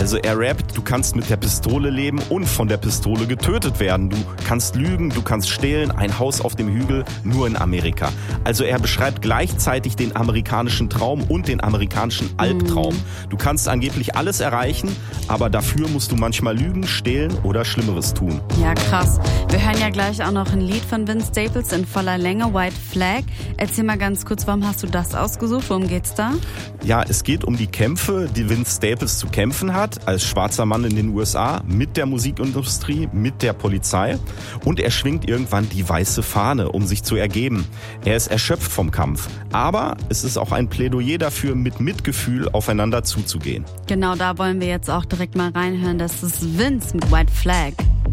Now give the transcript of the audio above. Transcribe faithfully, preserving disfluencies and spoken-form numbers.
Also er rappt, du kannst mit der Pistole leben und von der Pistole getötet werden. Du kannst lügen, du kannst stehlen, ein Haus auf dem Hügel, nur in Amerika. Also er beschreibt gleichzeitig den amerikanischen Traum und den amerikanischen Albtraum. Du kannst angeblich alles erreichen, aber dafür musst du manchmal lügen, stehlen oder Schlimmeres tun. Ja, krass. Wir hören ja gleich auch noch ein Lied von Vince Staples in voller Länge, White Flag. Erzähl mal ganz kurz, warum hast du das ausgesucht? Worum geht's da? Ja, es geht um die Kämpfe, die Vince Staples zu kämpfen hat, als schwarzer Mann in den U S A, mit der Musikindustrie, mit der Polizei. Und er schwingt irgendwann die weiße Fahne, um sich zu ergeben. Er ist erschöpft vom Kampf. Aber es ist auch ein Plädoyer dafür, mit Mitgefühl aufeinander zuzugehen. Genau, da wollen wir jetzt auch direkt mal reinhören. Das ist Vince mit White Flag.